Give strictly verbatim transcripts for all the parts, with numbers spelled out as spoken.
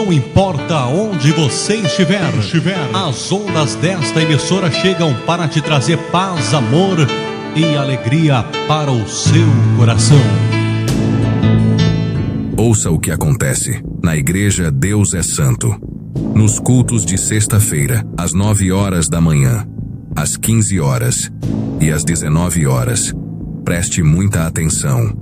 Não importa onde você estiver, estiver, as ondas desta emissora chegam para te trazer paz, amor e alegria para o seu coração. Ouça o que acontece na Igreja Deus é Santo. Nos cultos de sexta-feira, às nove horas da manhã, às quinze horas e às dezenove horas. Preste muita atenção.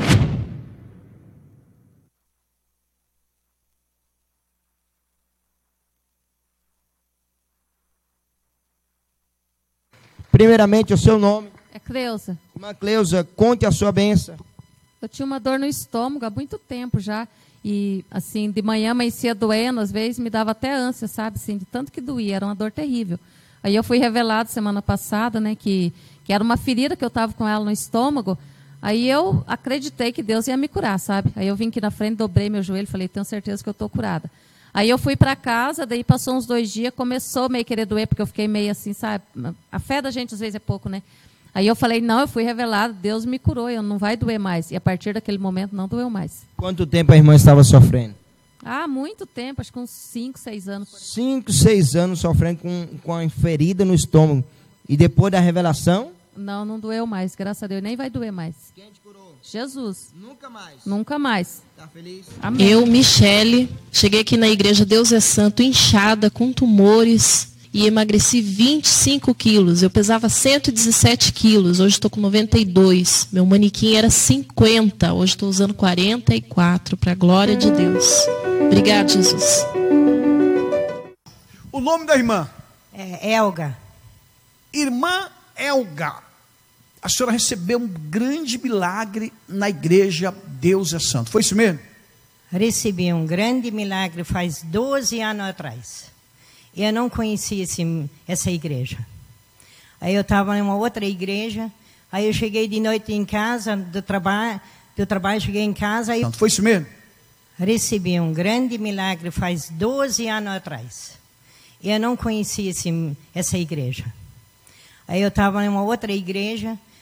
Primeiramente, o seu nome. É Cleusa. Irmã Cleusa, conte a sua bênção. Eu tinha uma dor no estômago há muito tempo já. E, assim, de manhã amanhecia doendo, às vezes me dava até ânsia, sabe? Assim, de tanto que doía, era uma dor terrível. Aí eu fui revelado semana passada, né, que, que era uma ferida que eu estava com ela no estômago. Aí eu acreditei que Deus ia me curar, sabe? Aí eu vim aqui na frente, dobrei meu joelho e falei, tenho certeza que eu estou curada. Aí eu fui para casa, daí passou uns dois dias, começou meio querer doer, porque eu fiquei meio assim, sabe? A fé da gente às vezes é pouco, né? Aí eu falei, não, eu fui revelado, Deus me curou, eu não vai doer mais. E a partir daquele momento não doeu mais. Quanto tempo a irmã estava sofrendo? Ah, muito tempo, acho que uns cinco, seis anos. cinco, seis anos sofrendo com, com a ferida no estômago. E depois da revelação? Não, não doeu mais, graças a Deus, nem vai doer mais. Quem te curou? Jesus. Nunca mais? Nunca mais. Tá feliz? Amém. Eu, Michele, cheguei aqui na Igreja Deus é Santo, inchada, com tumores, e emagreci vinte e cinco quilos. Eu pesava cento e dezessete quilos, hoje estou com noventa e dois. Meu manequim era cinquenta, hoje estou usando quarenta e quatro, para a glória de Deus. Obrigado, Jesus. O nome da irmã? É Elga. Irmã Elga, a senhora recebeu um grande milagre na Igreja Deus é Santo. Foi isso mesmo? Recebi um grande milagre faz doze anos atrás. Eu não conhecia esse, essa igreja. Aí eu estava em uma outra igreja. Aí eu cheguei de noite em casa, do trabalho, do trabalho cheguei em casa. Aí Foi isso mesmo? Recebi um grande milagre faz doze anos atrás. Eu não conhecia esse, essa igreja. Aí eu estava em uma outra igreja.